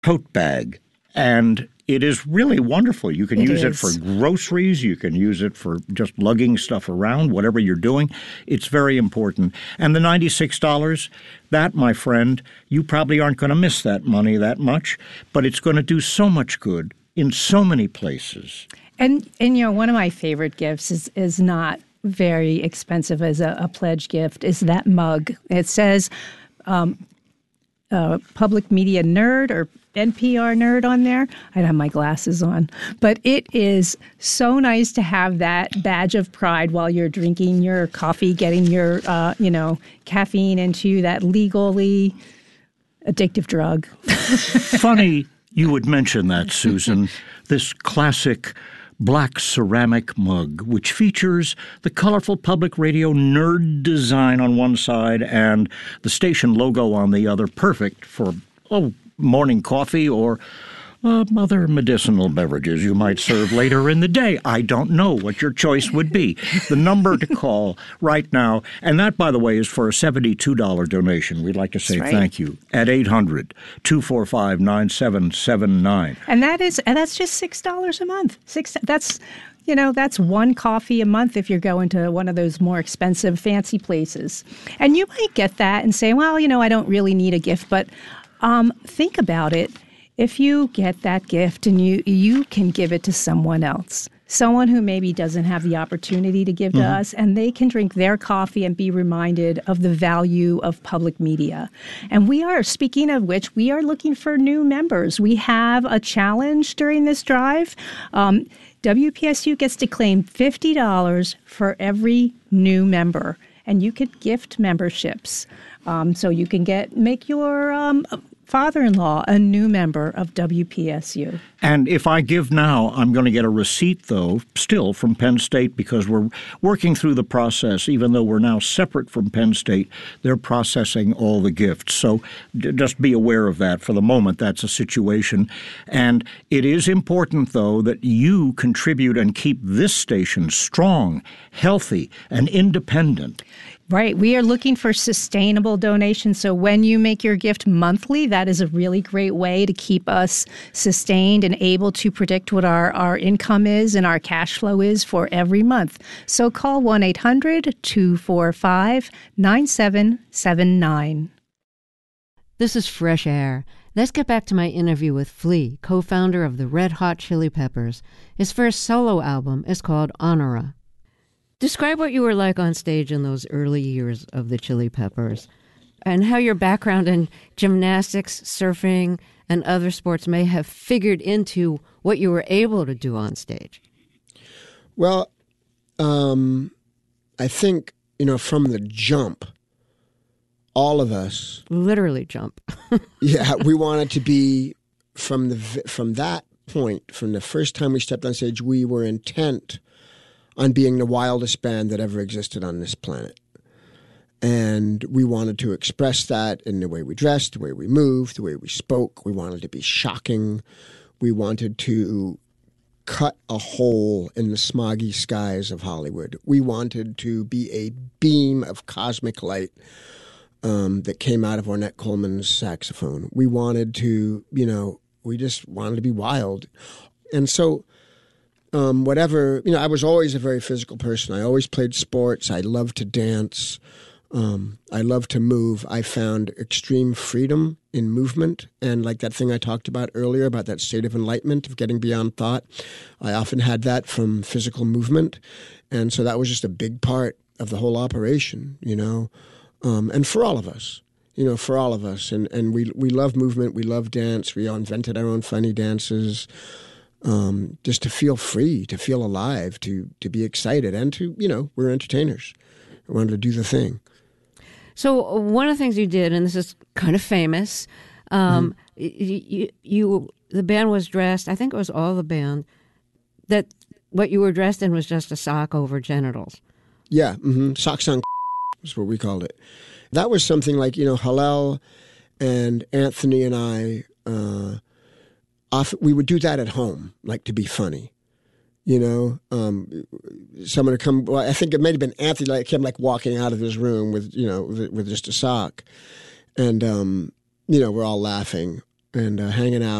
tote bag. And it is really wonderful. You can use it for groceries. You can use it for just lugging stuff around, whatever you're doing. It's very important. And the $96, that, my friend, you probably aren't going to miss that money that much, but it's going to do so much good in so many places. And one of my favorite gifts is not very expensive as a pledge gift, is that mug. It says Public Media Nerd or NPR Nerd on there. I don't have my glasses on. But it is so nice to have that badge of pride while you're drinking your coffee, getting your, caffeine into that legally addictive drug. Funny you would mention that, Susan. This classic black ceramic mug, which features the colorful public radio nerd design on one side and the station logo on the other, perfect for morning coffee or other medicinal beverages you might serve later in the day. I don't know what your choice would be. The number to call right now, and that, by the way, is for a $72 donation. We'd like to say thank you at 800-245-9779. And that's just $6 a month. That's one coffee a month if you're going to one of those more expensive, fancy places. And you might get that and say, well, I don't really need a gift, but think about it. If you get that gift and you can give it to someone else, someone who maybe doesn't have the opportunity to give to us, and they can drink their coffee and be reminded of the value of public media. And speaking of which, we are looking for new members. We have a challenge during this drive. WPSU gets to claim $50 for every new member, and you could gift memberships. So you can make your father-in-law a new member of WPSU. And if I give now, I'm going to get a receipt, though, still from Penn State, because we're working through the process. Even though we're now separate from Penn State, they're processing all the gifts. So just be aware of that. For the moment, that's a situation. And it is important, though, that you contribute and keep this station strong, healthy, and independent. Right. We are looking for sustainable donations. So when you make your gift monthly, that is a really great way to keep us sustained and able to predict what our income is and our cash flow is for every month. So call 1-800-245-9779. This is Fresh Air. Let's get back to my interview with Flea, co-founder of the Red Hot Chili Peppers. His first solo album is called Honora. Describe what you were like on stage in those early years of the Chili Peppers and how your background in gymnastics, surfing, and other sports may have figured into what you were able to do on stage. Well, I think, from the jump, all of us... Literally jump. Yeah, we wanted to be, from that point, from the first time we stepped on stage, we were intent on being the wildest band that ever existed on this planet. And we wanted to express that in the way we dressed, the way we moved, the way we spoke. We wanted to be shocking. We wanted to cut a hole in the smoggy skies of Hollywood. We wanted to be a beam of cosmic light that came out of Ornette Coleman's saxophone. We wanted to, we just wanted to be wild. And so... I was always a very physical person. I always played sports. I loved to dance. I loved to move. I found extreme freedom in movement. And like that thing I talked about earlier about that state of enlightenment, of getting beyond thought, I often had that from physical movement. And so that was just a big part of the whole operation, and for all of us. And we love movement. We love dance. We invented our own funny dances. Just to feel free, to feel alive, to be excited, and to, we're entertainers. We wanted to do the thing. So one of the things you did, and this is kind of famous, the band was dressed, I think it was all the band, that what you were dressed in was just a sock over genitals. Yeah, socks on is what we called it. That was something like, Hillel and Anthony and I... often, we would do that at home, like to be funny, someone would come. Well, I think it might have been Anthony, came walking out of his room with just a sock, and we're all laughing, and hanging out.